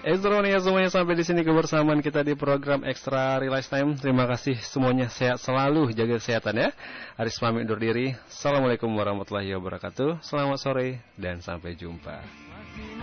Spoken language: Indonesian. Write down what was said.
Elektronika semuanya, sampai di sini kebersamaan kita di program Extra Realize Time. Terima kasih semuanya, sehat selalu, jaga kesehatan ya. Aris pamit undur diri. Assalamualaikum warahmatullahi wabarakatuh. Selamat sore dan sampai jumpa.